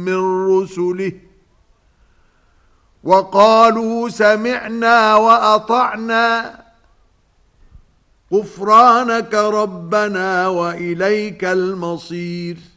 من رسله وقالوا سمعنا وأطعنا غفرانك ربنا وإليك المصير